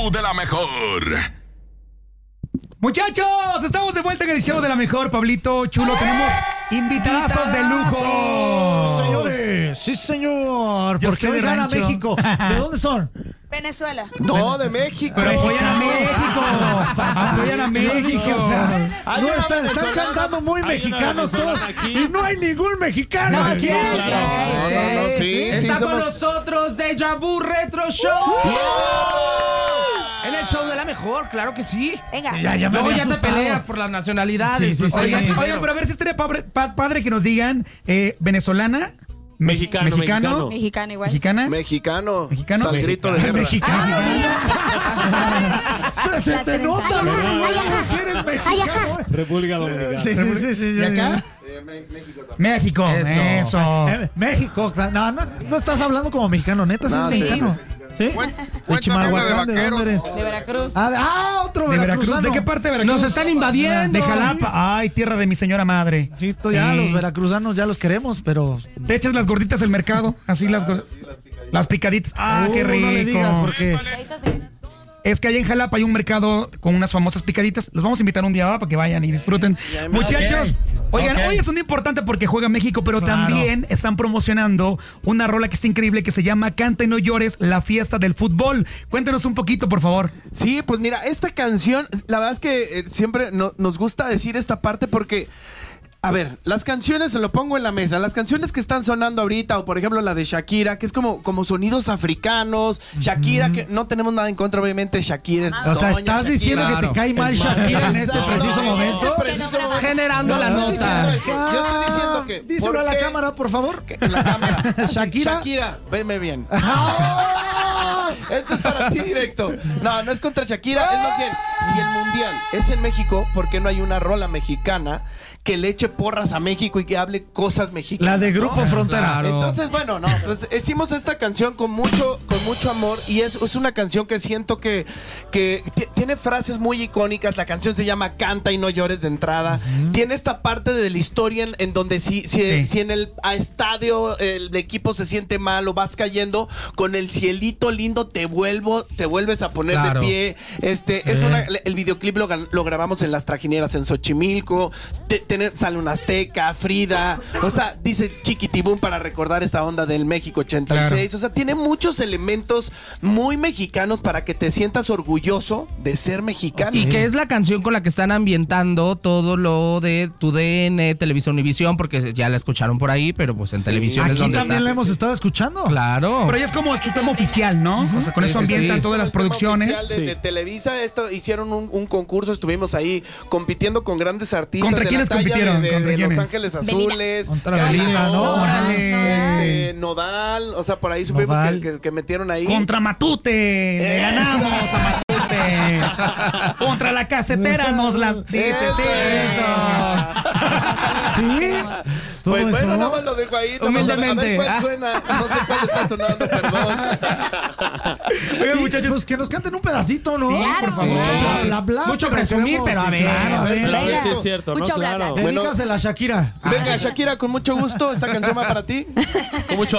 show de la mejor. Muchachos, estamos de vuelta en el show de la mejor, Pablito, Chulo. Tenemos invitadazos de lujo. Señores, sí señor, Yo porque soy hoy de gana rancho. México. ¿De dónde son? Venezuela. No, de México. Pero apoyan a México. Apoyan a México. O sea, Hay no una están venezolana. cantando muy mexicanos todos y no hay ningún mexicano. No, sí, Sí, Está con somos... nosotros Deja Vu Retro Show. En el show de la mejor, claro que sí. Venga. Ya me Luego había ya te asustado. peleas por las nacionalidades. Sí, sí, sí. Oigan, pero a ver si estaría padre que nos digan venezolana, Mexicano. Mexicana igual. mexicana. Mexicano. Mexicano. Al grito de guerra. Mexicano. Se La te trenza. nota, ¿no? Que eres mexicano. República Dominicana. Sí. ¿Y acá? México. Eso. México. No estás hablando como mexicano, neta, No, sí sí. eres mexicano. ¿Sí? De Chimalhuacán, ¿de dónde eres? De Veracruz. Otro ¿De Veracruz? veracruzano. ¿De qué parte de Veracruz? Nos están invadiendo. De Jalapa. Ay, tierra de mi señora madre. Sí, ya Sí. los veracruzanos ya los queremos, pero... Te echas las gorditas del mercado. Así las picaditas. Ah, qué rico. No le digas porque... Es que allá en Jalapa hay un mercado con unas famosas picaditas. Los vamos a invitar un día para que vayan y disfruten. Muchachos, oigan, hoy es un día importante porque juega México, pero Claro. también están promocionando una rola que es increíble que se llama Canta y no llores, la fiesta del fútbol. Cuéntenos un poquito, por favor. Sí, pues mira, esta canción, la verdad es que siempre nos gusta decir esta parte porque... A ver, las canciones, se lo pongo en la mesa, las canciones que están sonando ahorita, o por ejemplo la de Shakira, que es como sonidos africanos, Shakira, que no tenemos nada en contra, obviamente, Shakira es O sea, doña ¿estás Shakira. diciendo que te cae mal Shakira en este Exacto. preciso momento? Generando la estoy nota. diciendo eso, yo estoy diciendo que... Díselo ¿por a la qué? cámara, por favor. En la cámara. Shakira. Shakira, venme bien. Esto es para ti directo. No, no es contra Shakira, es más bien, si el mundial es en México, ¿por qué no hay una rola mexicana que le eche porras a México y que hable cosas mexicanas? La de Grupo Frontera. Claro. Entonces, bueno, no, pues hicimos esta canción con mucho amor y es una canción que siento que tiene frases muy icónicas. La canción se llama Canta y no llores de entrada. Tiene esta parte de la historia en donde si en el estadio el equipo se siente mal o vas cayendo, con el cielito lindo te vuelves a poner Claro. de pie. El videoclip lo grabamos en Las Trajineras en Xochimilco. Sale una azteca, Frida, o sea, dice Chiquitibum para recordar esta onda del México 86, Claro. o sea, tiene muchos elementos muy mexicanos para que te sientas orgulloso de ser mexicano. Y que es la canción con la que están ambientando todo lo de tu DN, Televisión Univisión, porque ya la escucharon por ahí, pero pues en televisión es Aquí donde también está. la hemos estado escuchando. Claro. Pero ya es como su tema oficial, ¿no? O sea, con Sí, eso sí, ambientan sí. todas las El tema producciones. oficial de Televisa, hicieron un concurso, estuvimos ahí compitiendo con grandes artistas. ¿Contra de quiénes la talla compitieron? De ¿Contra Los quiénes? Ángeles Azules, Contra Kalimba, Belinda, ¿no? Órale. Nodal, o sea, por ahí supimos Nodal. que metieron ahí. Contra Matute, le ganamos a Matute. Contra la casetera nos la dice. Sí, eso. Sí. Todo Pues eso. bueno, nada más lo dejo ahí. nada más a ver Humildemente. cuál suena. No sé cuál está sonando, perdón. Oigan, muchachos. Pues que nos canten un pedacito, ¿no? Sí, Claro. por favor. Bla, bla, Mucho pero presumir, queremos- pero a ver, claro, a ver. Venga. Sí, es cierto, ¿no? Mucho bla, bla. Claro. Bueno. Dedícasela a Shakira. Venga, Shakira, con mucho gusto. Esta canción va para ti. Con mucho